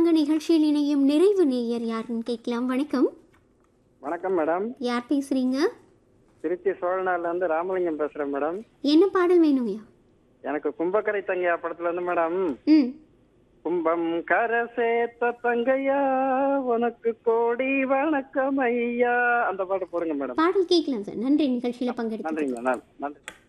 வாங்க நிகழ்ச்சியில் இணையும் நிறைவு நேயர் யாருன்னு கேட்கலாம். வணக்கம். வணக்கம் மேடம். யார் பேசுறீங்க? திருச்சி சோழநாடுல இருந்து ராமலிங்கம் பேசுறேன் மேடம். என்ன பாடல் வேணும்யா? எனக்கு கும்பக்கரை தங்கையா படத்துல இருந்து மேடம். ம் கும்பம் கரை சேர்த்த தங்கையா உனக்கு கோடி வணக்கம் ஐயா அந்த பாட்டு போடுங்க மேடம். பாடல் கேட்கலாம் சார். நன்றி நிகழ்ச்சியில பங்கெடுத்து. நன்றிங்க. நன்றி.